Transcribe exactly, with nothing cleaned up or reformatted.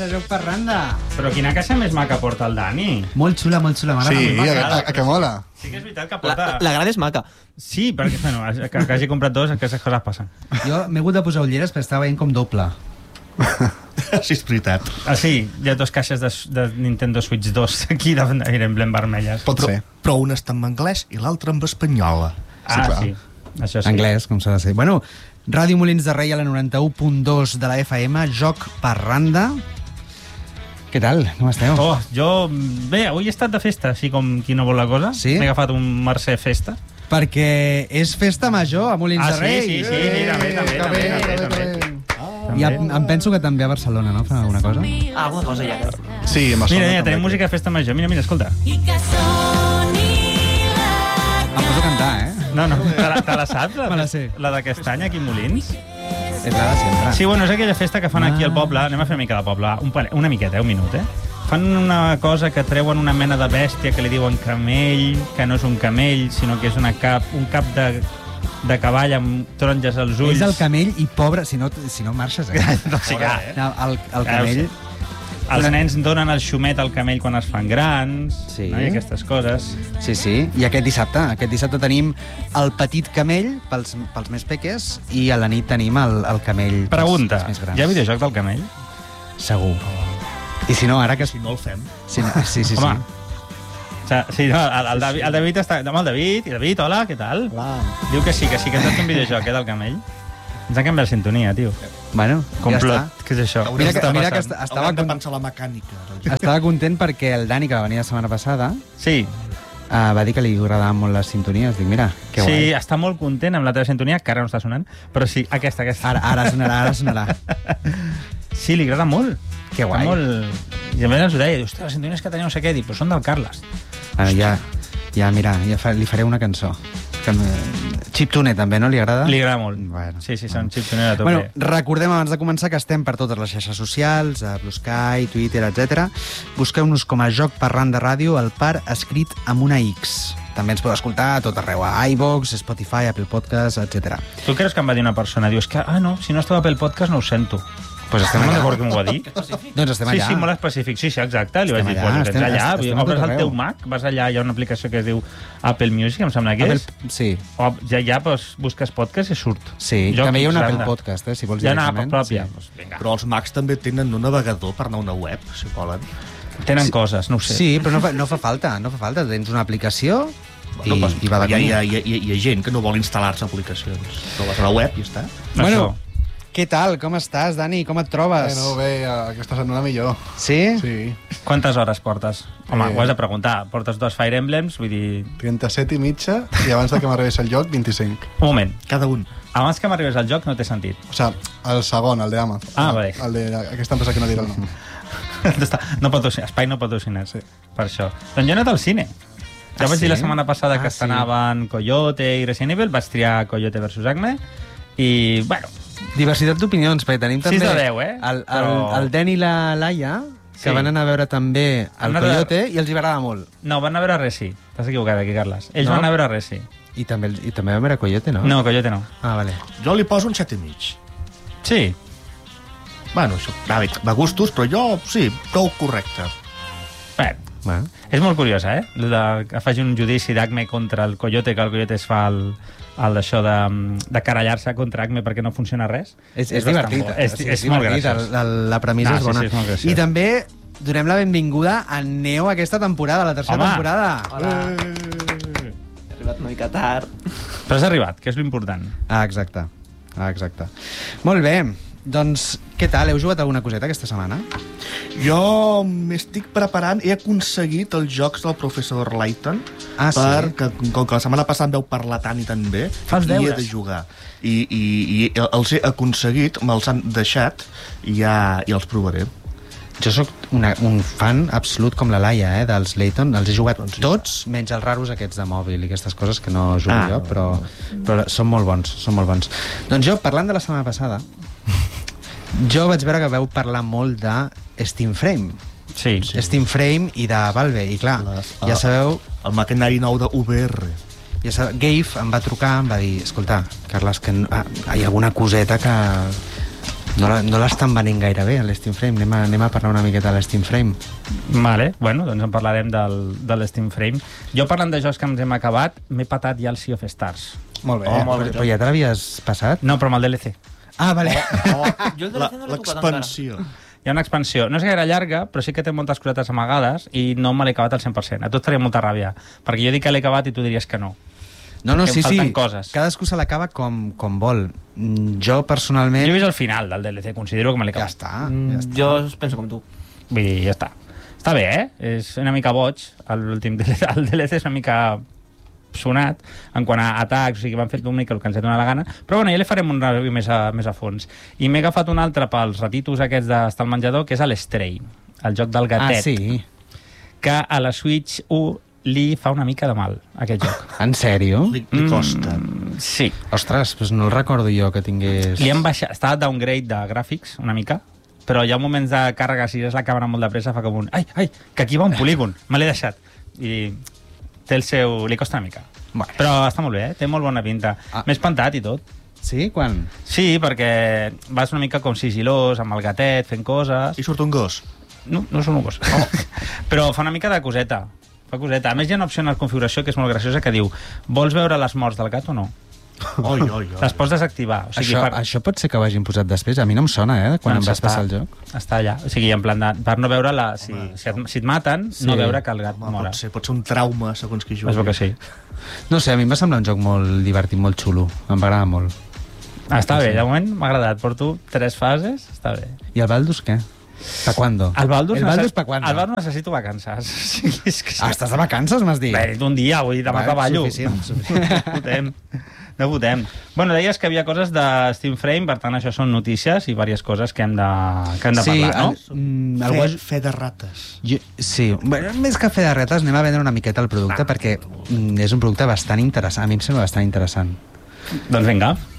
a Joc Parranda. Però quina caixa més maca porta el Dani? Molt xula, molt xula, m'agrada. Sí, molt. a, a, a que mola. Sí que és veritat que La, porta... la grada és maca. Sí, perquè bueno, que, que hagi comprat dos, aquestes coses passen. Jo m'he hagut de posar ulleres perquè estava veient com doble. Sí, és veritat. Ah, sí, hi ha dos caixes de, de Nintendo Switch dos aquí de Fire Emblem vermelles. Pot Però, ser. però una està en anglès i l'altra en espanyola. Ah, clar. sí. Això sí. Anglès, com s'ha de ser. Bueno, Ràdio Molins de Rei a la noranta-u punt dos de la F M, Joc Parranda. Què tal? Com esteu? Oh, jo... Bé, avui he estat de festa, així com qui no vol la cosa. Sí? M'he agafat un Mercè Festa. Perquè és festa major a Molins Ah, de sí, Rei. sí, sí, sí, també, també, també, també, també. I em, em penso que també a Barcelona, no? Fa alguna cosa? Ah, alguna cosa ja. Sí, Mira, m'ha sonat mira, també tenim aquí. música de festa major. Mira, mira, escolta. Em poso a cantar, eh? No, no, te la, te la saps? La, Me la sé. la d'aquest any, aquí a Molins? És la de sempre. Sí, bueno, és aquella festa que fan aquí al poble. Anem a fer una mica de poble. Un pare... Una miqueta, eh? Un minut, eh? Fan una cosa que treuen una mena de bèstia que li diuen camell, que no és un camell, sinó que és una cap, un cap de, de cavall amb taronges als ulls. És el camell i pobre, si no, si no marxes, eh? No, sí, clar, eh? No, el, el camell... Els nens donen el xumet al camell quan es fan grans, Sí. no? I aquestes coses. Sí, sí. I aquest dissabte, aquest dissabte tenim el petit camell pels, pels més peques i a la nit tenim el, el camell pels, Pregunta, pels més grans. hi ha videojoc del camell? Segur. I si no, ara que... Si no el fem. Si no, sí, sí, Home, sí. o sigui, sí, no, el, el, David, el David està... Amb el David, i David, hola, què tal? Hola. Diu que sí, que sí, que has un videojoc, eh, del camell. Ens ha canviat la sintonia, tio. Bueno, Complot, ja està. què és això? Mira que, Què està mira que passant? est- estava, Haurem de con... pensar la mecànica. Del joc. estava content perquè el Dani, que va venir la setmana passada, Sí, uh, va dir que li agradaven molt les sintonies. Dic, mira, que sí, guai. està molt content amb la teva sintonia, que ara no està sonant, però sí, aquesta, aquesta. Ara, ara sonarà, ara sonarà. Sí, li agrada molt. Que guai. Està molt... I a més ens ho deia, diu, ostres, les sintonies que teniu no sé què, dic, però són del Carles. Bueno, ja, ja, mira, ja fa, li faré una cançó. Que me- Chiptune també, no? Li agrada? Li agrada molt. Bueno. Sí, sí, són chiptonera a tope. Bueno, recordem abans de començar que estem per totes les xarxes socials, a Blue Sky, Twitter, etcètera. Busqueu-nos com a Joc Parranda Ràdio, el par escrit amb una X. També ens podeu escoltar a tot arreu, a iVox, Spotify, Apple Podcast, etcètera. Tu creus que em va dir una persona? Dius que, ah, no, si no estava pel podcast no ho sento. Pues estem Estem allà. d'acord que m'ho va dir? Doncs estem Sí, allà. sí, molt específic. Sí, sí, exacte. Li vaig Estem dir, allà, pues, estem- estem allà. estem a tot Obres el arreu. teu Mac, vas allà, hi ha una aplicació que es diu Apple Music, em sembla que Apple, és. sí, O ja, ja pues, busques podcast i surt. sí. Joc També hi ha un X Apple Randa. Podcast, eh, si vols Hi ha una app directament. pròpia. Sí. Pues, vinga. Però els Macs també tenen un navegador per anar a una web, si volen. Tenen coses, no ho sé. Sí, però no fa, no fa falta, no fa falta. Tens una aplicació i, No, pues, i va de hi, ha, camí. hi, ha, hi, ha, hi ha gent que no vol instal·lar-se aplicacions. No vas a la web i ja està. Bueno, Això. què tal? Com estàs, Dani? Com et trobes? Bueno, bé, aquesta setmana millor. Sí? Sí. Quantes hores portes? Home, Eh. ho has de preguntar. Portes dos Fire Emblems, vull dir... trenta-set i mitja i abans de que m'arribés el joc, vint-i-cinc. Un moment. Cada un. Abans que m'arribés al joc no té sentit. O sigui, el segon, el d'Amazon. Ah, vale. El d'aquesta empresa que no diré el nom. No patrocinar, Espai no patrocinar. Sí. Per això. Doncs jo he anat al cine. Ja Ah, vaig dir sí? la setmana passada Ah, que sí. estrenaven Coyote i Resident Evil, vaig triar Coyote versus Acme, i, bueno, Diversitat d'opinions, perquè tenim també... sis de deu, eh? El, el, Però- el Den i la Laia, que Sí. van anar a veure també el Han anat a- Coyote, i els hi va agradar molt. no, van anar a veure Resi. T'has equivocat aquí, Carles. Ells No? van anar a veure Resi. I també, i també van veure Coyote, no? No, Coyote no. Ah, vale. Jo li poso un set i mig. Sí. Bueno, això, va bé, de gustos, però jo, sí, prou correcte. Bé, Bueno. és molt curiosa, eh? Lo de que faci un judici d'Acme contra el Coyote, que el Coyote es fa el, el d'això de, de carallar-se contra Acme perquè no funciona res. És, és, bastant divertit. bo. És, sí, és, molt divertit, graciós. el- el- La premissa Ah, és sí, bona. sí, és molt graciós. I també donem la benvinguda a Neo aquesta temporada, la tercera Home. temporada. Hola. He arribat una mica tard. Però has arribat, que és l'important. Ah, exacte. Ah, exacte. Molt bé. Doncs, què tal? Heu jugat alguna coseta aquesta setmana? Jo m'estic preparant, he aconseguit els jocs del professor Layton, Ah, sí? perquè com que la setmana passada em veu parlar tant i tan bé, Fas hi he deures. de jugar. I, i, i els he aconseguit, me'ls han deixat i ja, ja els provaré. Jo sóc una, un fan absolut com la Laia, eh, dels Layton. Els he jugat Doncs ja tots, menys els raros aquests de mòbil i aquestes coses que no jugo Ah. jo, però, però són molt bons, són molt bons. Doncs jo, parlant de la setmana passada, jo vaig veure que veu parlar molt de Steam Frame. Sí. Sí. Steam Frame i de Valve, i clar, Les, ja ah. sabeu... El maquinari nou de V R. Ja sabeu, Gave em va trucar, em va dir, escolta, Carles, que no, ah, hi ha alguna coseta que, No, la, no l'estan venint gaire bé, l'Steam Frame. Anem a, anem a parlar una miqueta de l'Steam Frame. Vale, bueno, doncs en parlarem del, de l'Steam Frame. Jo, parlant de jocs que ens hem acabat, m'he patat ja el Sea of Stars. Molt bé. Oh, molt bé. Però, però ja te l'havies passat? No, però amb el D L C. Ah, vale. Oh, jo el D L C no l'he tocat encara. L'expansió. Hi ha una expansió. No és gaire llarga, però sí que té moltes cosetes amagades i no me l'he acabat al cent per cent. A tu et faria molta ràbia, perquè jo dic que l'he acabat i tu diries que no. No, no, Perquè sí, em sí. falten coses. Cadascú se l'acaba com, com vol. Mm, Jo, personalment... Jo he vist el final del D L C, considero que me l'he Ja acabat. està. Mm, Ja està. jo penso com tu. Vull dir, ja està. Està bé, eh? És una mica boig. L'últim D L C, el D L C és una mica sonat en quant a atacs, o sigui, van fet una mica el que ens ha donat la gana, però bueno, ja li farem un review més a, més a fons. I m'he agafat un altre pels ratitos aquests d'estar al menjador, que és l'Stray, el joc del gatet, Ah, sí? que a la Switch u li fa una mica de mal, aquest joc. En sèrio? Li, li costa. Mm, sí. Ostres, doncs no el recordo jo que tingués... Li han baixat, està downgrade de gràfics, una mica, però hi ha moments de càrrega, si és la càmera molt de pressa, fa com un... Ai, ai, que aquí va un polígon, me l'he deixat. I té el seu... li costa una mica. Bueno. Però està molt bé, eh? Té molt bona pinta. Ah. M'he espantat i tot. Sí? Quan? Sí, perquè vas una mica com sigilós, amb el gatet, fent coses... I surt un gos. No, no són un gos. Oh. Però fa una mica de coseta. Fa coseta. A més, hi ha una opció en la configuració que és molt graciosa que diu: vols veure les morts del gat o no? Oi, oi, oi. Les pots desactivar. O sigui, Això, per... això pot ser que ho hagin posat després? A mi no em sona, eh, quan Doncs em vas està- passar el joc. Està allà. O sigui, en plan de, per no veure la... Si, Home. si, et, si et maten, Sí. no veure que el gat Home, mora. pot, ser, pot ser un trauma, segons qui jugui. Es veu que sí. No sé, a mi em va semblar un joc molt divertit, molt xulo. Em va agradar molt. Ah, està bé, de moment m'ha agradat. Porto tres fases, està bé. I el Baldur's què? Pa quando? El Baldur's, el Baldur's necess- pa quando? el Baldur's necessito vacances. O sigui, és que... Ah, estàs de vacances, m'has dit? Bé, d'un dia, avui demà Va, treballo. suficient, suficient. No votem. No votem. Bueno, deies que havia coses de Steam Frame, per tant, això són notícies i diverses coses que hem de, que hem de Sí, parlar, no? el, mm, Fe, algú has- fe de rates. Jo, sí, bueno, més que fer de retes anem a vendre una miqueta el producte perquè mm, és un producte bastant interessant, a mi em sembla bastant interessant. Doncs vinga.